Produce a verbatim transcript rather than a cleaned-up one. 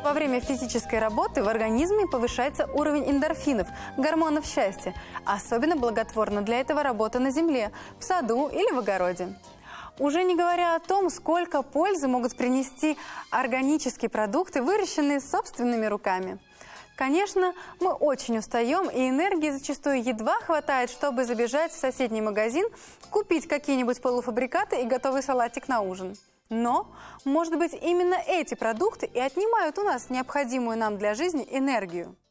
Во время физической работы в организме повышается уровень эндорфинов, гормонов счастья. Особенно благотворна для этого работа на земле, в саду или в огороде. Уже не говоря о том, сколько пользы могут принести органические продукты, выращенные собственными руками. Конечно, мы очень устаем, и энергии зачастую едва хватает, чтобы забежать в соседний магазин, купить какие-нибудь полуфабрикаты и готовый салатик на ужин. Но, может быть, именно эти продукты и отнимают у нас необходимую нам для жизни энергию.